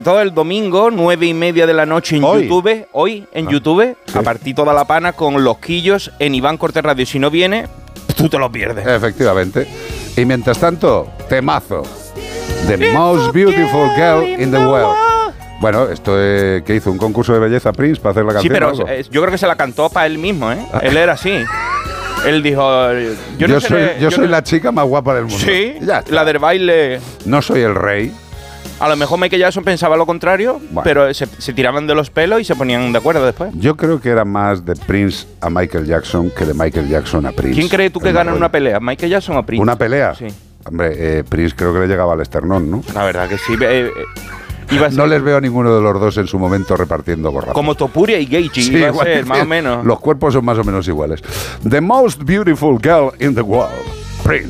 Todo el domingo, 9:30 de la noche en YouTube. Hoy en YouTube, sí. A partir toda la pana con Los Quillos en Iván Cortés Radio. Si no viene, tú te lo pierdes. Efectivamente. Y mientras tanto, temazo. The Most Beautiful Girl in the World. Bueno, esto es que hizo un concurso de belleza Prince para hacer la canción. Sí, pero yo creo que se la cantó para él mismo, ¿eh? Él era así. Él dijo, yo soy la chica más guapa del mundo. Sí, la del baile. No soy el rey. A lo mejor Michael Jackson pensaba lo contrario, bueno, pero se tiraban de los pelos y se ponían de acuerdo después. Yo creo que era más de Prince a Michael Jackson que de Michael Jackson a Prince. ¿Quién cree tú que gana en una pelea, Michael Jackson o Prince? ¿Una pelea? Sí. Hombre, Prince creo que le llegaba al esternón, ¿no? La verdad que sí. No les veo a ninguno de los dos en su momento repartiendo borrazos. Como Topuria y Gagey, sí, iba a ser, más o menos. Los cuerpos son más o menos iguales. The Most Beautiful Girl in the World, Prince.